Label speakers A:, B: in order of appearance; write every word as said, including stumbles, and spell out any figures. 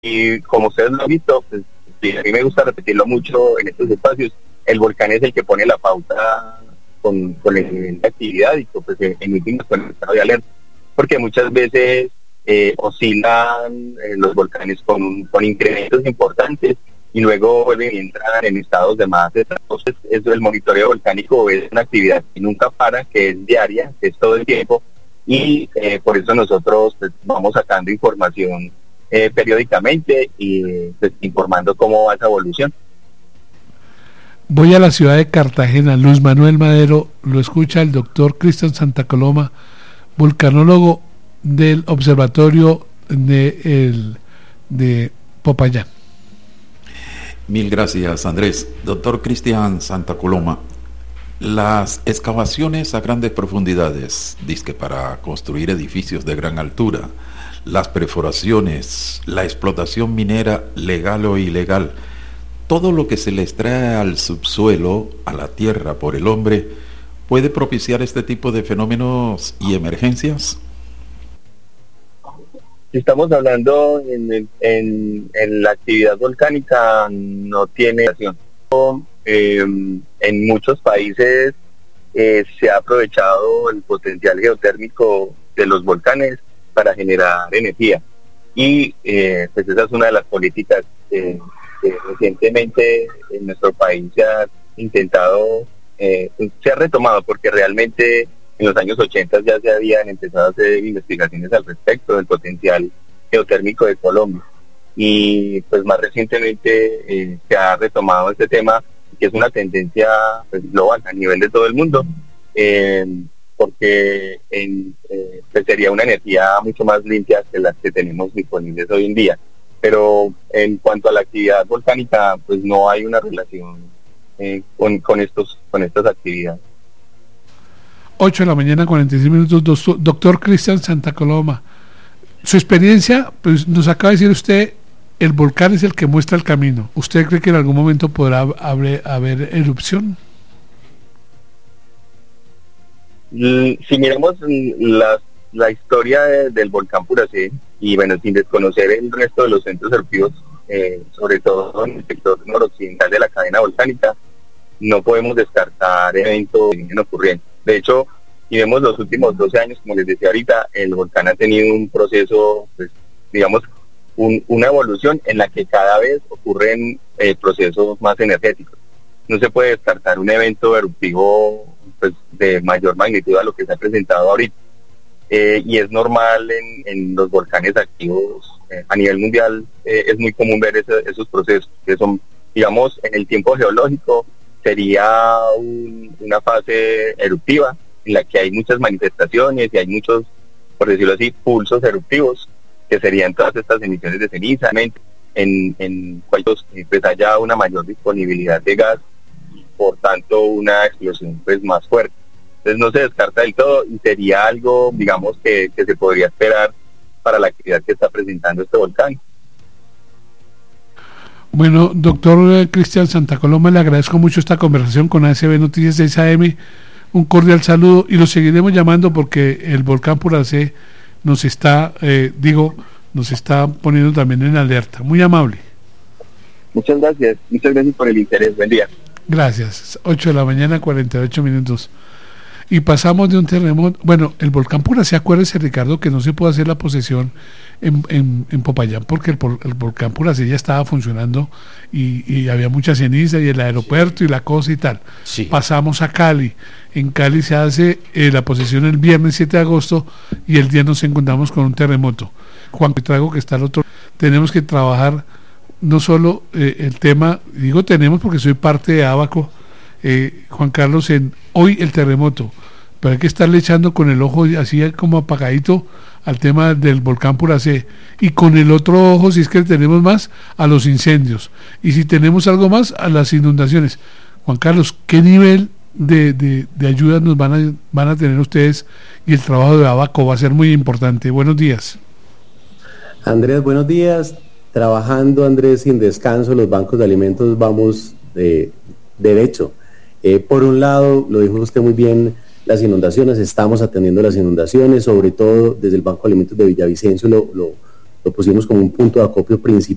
A: Y como ustedes lo han visto, pues, sí, a mí me gusta repetirlo mucho en estos espacios, el volcán es el que pone la pauta con, con el nivel de actividad y pues en últimas con el estado de alerta, porque muchas veces eh, oscilan eh, los volcanes con, con incrementos importantes y luego vuelven y entran en estados de más. Entonces, eso, el monitoreo volcánico es una actividad que nunca para, que es diaria, que es todo el tiempo, y eh, por eso nosotros pues, vamos sacando información eh, periódicamente y pues, informando cómo va esa evolución.
B: Voy a la ciudad de Cartagena. Luis Manuel Madero, lo escucha el doctor Cristian Santa Coloma, vulcanólogo del Observatorio de, el, de Popayán.
C: Mil gracias, Andrés. Doctor Cristian Santa Coloma, las excavaciones a grandes profundidades, dizque para construir edificios de gran altura, las perforaciones, la explotación minera legal o ilegal, todo lo que se le extrae al subsuelo, a la tierra por el hombre, ¿puede propiciar este tipo de fenómenos y emergencias?
A: Si estamos hablando en, el, en, en la actividad volcánica, no tiene acción. Eh, en muchos países eh, se ha aprovechado el potencial geotérmico de los volcanes para generar energía. Y eh, pues esa es una de las políticas eh, que recientemente en nuestro país se ha intentado, eh, se ha retomado, porque realmente en los años ochenta ya se habían empezado a hacer investigaciones al respecto del potencial geotérmico de Colombia. Y pues más recientemente eh, se ha retomado este tema, que es una tendencia pues, global a nivel de todo el mundo, eh, porque en, eh, pues sería una energía mucho más limpia que las que tenemos disponibles hoy en día. Pero en cuanto a la actividad volcánica, pues no hay una relación eh, con, con, estos, con estas actividades.
B: ocho de la mañana, cuarenta y seis minutos, doctor Cristian Santa Coloma. Su experiencia, pues nos acaba de decir usted, el volcán es el que muestra el camino. ¿Usted cree que en algún momento podrá haber, haber erupción?
A: Si miramos la, la historia de, del volcán Puracé, y bueno, sin desconocer el resto de los centros eruptivos, eh, sobre todo en el sector noroccidental de la cadena volcánica, no podemos descartar eventos que vienen ocurriendo. De hecho, si vemos los últimos doce años, como les decía ahorita, el volcán ha tenido un proceso, pues, digamos, un, una evolución en la que cada vez ocurren eh, procesos más energéticos. No se puede descartar un evento eruptivo pues, de mayor magnitud a lo que se ha presentado ahorita. Eh, y es normal en, en los volcanes activos eh, a nivel mundial, eh, es muy común ver ese, esos procesos, que son, digamos, en el tiempo geológico, sería un, una fase eruptiva, en la que hay muchas manifestaciones y hay muchos, por decirlo así, pulsos eruptivos, que serían todas estas emisiones de ceniza, en, en cuales pues haya una mayor disponibilidad de gas, y por tanto una explosión pues más fuerte. Entonces no se descarta del todo y sería algo, digamos, que, que se podría esperar para la actividad que está presentando este volcán.
B: Bueno, doctor Cristian Santa Coloma, le agradezco mucho esta conversación con A S B Noticias seis A M. Un cordial saludo y lo seguiremos llamando porque el volcán Puracé nos está, eh, digo, nos está poniendo también en alerta. Muy amable.
A: Muchas gracias, muchas gracias por el interés. Buen día.
B: Gracias. ocho de la mañana, cuarenta y ocho minutos. Y pasamos de un terremoto. Bueno, el volcán Puracé, acuérdese, Ricardo, que no se puede hacer la posesión en, en, en Popayán porque el, el volcán Puracé ya estaba funcionando y, y había mucha ceniza y el aeropuerto y la cosa y tal. Sí. Pasamos a Cali. En Cali se hace eh, la posesión el viernes siete de agosto y el día nos encontramos con un terremoto. Juan Petrago, que está al otro, tenemos que trabajar no solo eh, el tema, digo tenemos porque soy parte de Abaco, eh, Juan Carlos, en hoy el terremoto, pero hay que estarle echando con el ojo así como apagadito al tema del volcán Puracé y con el otro ojo, si es que tenemos más, a los incendios y si tenemos algo más, a las inundaciones. Juan Carlos, ¿qué nivel de, de, de ayuda nos van a, van a tener ustedes? Y el trabajo de Abaco va a ser muy importante. Buenos días.
D: Andrés, buenos días. Trabajando, Andrés, sin descanso, los bancos de alimentos vamos de derecho. Eh, por un lado, lo dijo usted muy bien, las inundaciones, estamos atendiendo las inundaciones, sobre todo desde el Banco de Alimentos de Villavicencio lo, lo, lo pusimos como un punto de acopio principal.